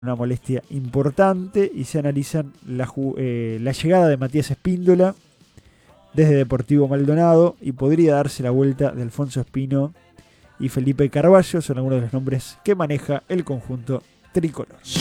una molestia importante y se analizan la llegada de Matías Espíndola desde Deportivo Maldonado y podría darse la vuelta de Alfonso Espino y Felipe Carballo. Son algunos de los nombres que maneja el conjunto tricolor.